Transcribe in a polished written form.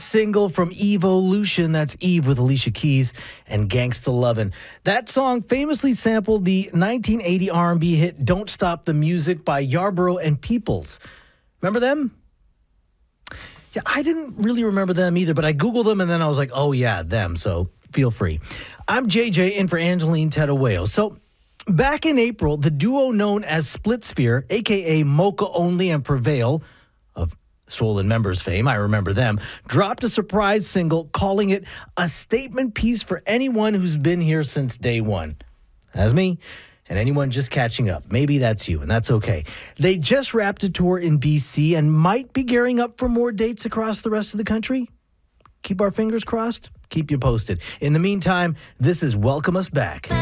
single from Evolution. That's Eve with Alicia Keys and Gangsta Lovin'. That song famously sampled the 1980 R&B hit Don't Stop the Music by Yarborough and Peoples. Remember them? Yeah, I didn't really remember them either, but I Googled them and then I was like, oh yeah, them. So feel free. I'm JJ in for Angeline Tedaweo. So back in April, the duo known as Split Sphere, a.k.a. Mocha Only and Prevail, of Swollen Members fame, I remember them, dropped a surprise single calling it a statement piece for anyone who's been here since day one. That's me. And anyone just catching up. Maybe that's you, and that's okay. They just wrapped a tour in BC and might be gearing up for more dates across the rest of the country. Keep our fingers crossed. Keep you posted. In the meantime, this is Welcome Us Back.